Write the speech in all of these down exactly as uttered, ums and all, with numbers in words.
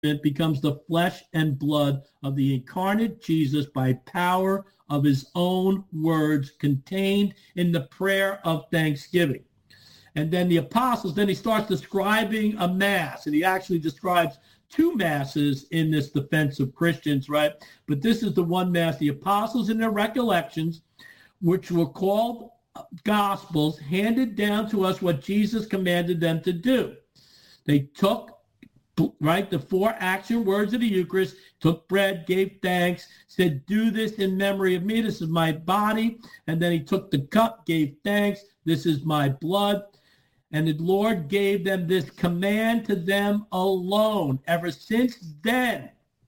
becomes the flesh and blood of the incarnate Jesus by power of his own words contained in the prayer of thanksgiving. And then the apostles, then he starts describing a mass, and he actually describes two masses in this defense of Christians, right? But this is the one mass, the apostles in their recollections, which were called gospels, handed down to us what Jesus commanded them to do. They took, right, the four action words of the Eucharist, took bread, gave thanks, said, do this in memory of me. This is my body. And then he took the cup, gave thanks. This is my blood. And the Lord gave them this command to them alone. Ever since then,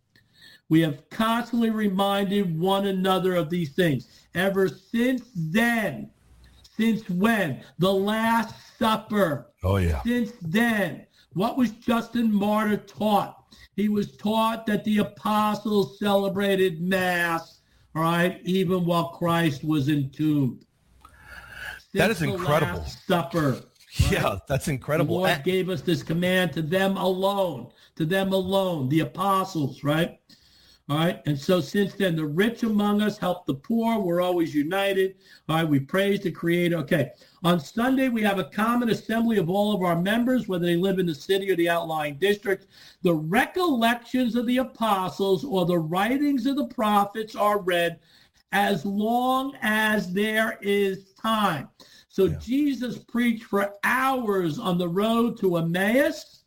we have constantly reminded one another of these things. Ever since then, since when? The Last Supper. Oh, yeah. Since then, what was Justin Martyr taught? He was taught that the apostles celebrated Mass, all right, even while Christ was entombed. Since that is incredible. The Last Supper. Right? Yeah, that's incredible. The Lord gave us this command to them alone, to them alone, the apostles, right? All right. And so since then, the rich among us help the poor. We're always united. All right. We praise the Creator. Okay. On Sunday, we have a common assembly of all of our members, whether they live in the city or the outlying district. The recollections of the apostles or the writings of the prophets are read as long as there is time. So yeah. Jesus preached for hours on the road to Emmaus.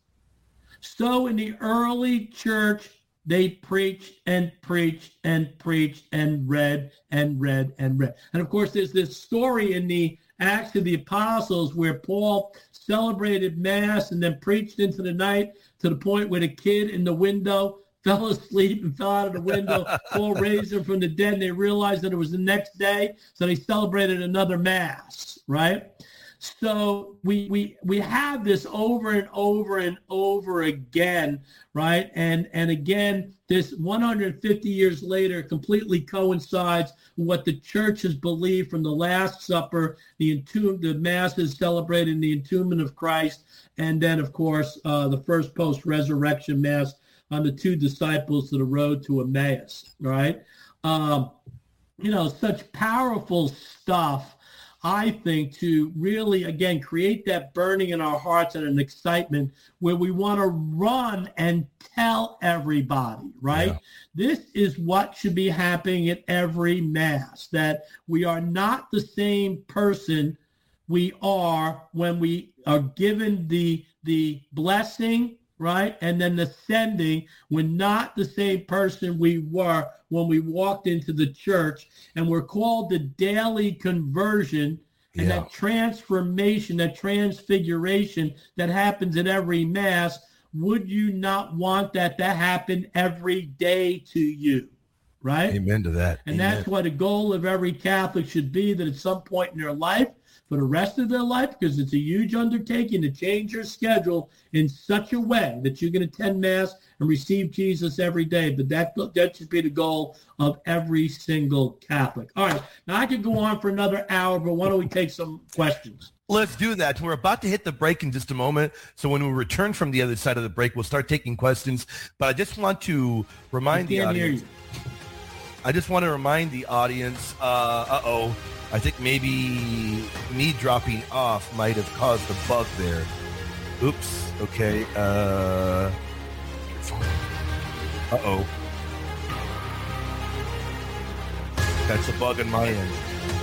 So in the early church, they preached and preached and preached and read and read and read. And of course, there's this story in the Acts of the Apostles where Paul celebrated Mass and then preached into the night to the point where the kid in the window fell asleep and fell out of the window. Paul raised him from the dead, and they realized that it was the next day, so they celebrated another Mass, right? So we we we have this over and over and over again, right? And and again, this one hundred fifty years later completely coincides with what the church has believed from the Last Supper, the entomb, the masses celebrating the entombment of Christ, and then of course uh, the first post-resurrection Mass on the two disciples to the road to Emmaus, right? Um, you know, such powerful stuff. I think, to really, again, create that burning in our hearts and an excitement where we want to run and tell everybody, right? Yeah. This is what should be happening at every Mass, that we are not the same person we are when we are given the, the blessing, right? And then the sending. We're not the same person we were when we walked into the church, and we're called the daily conversion and yeah. that transformation, that transfiguration that happens at every Mass. Would you not want that to happen every day to you, right? Amen to that. And Amen. That's what a goal of every Catholic should be, that at some point in their life, for the rest of their life, because it's a huge undertaking to change your schedule in such a way that you can attend Mass and receive Jesus every day. But that, that should be the goal of every single Catholic. All right. Now, I could go on for another hour, but why don't we take some questions? Let's do that. We're about to hit the break in just a moment. So when we return from the other side of the break, we'll start taking questions. But I just want to remind the audience. I just want to remind the audience, uh, uh-oh, I think maybe me dropping off might have caused a bug there. Oops. Okay. Uh, uh-oh. That's a bug on my end.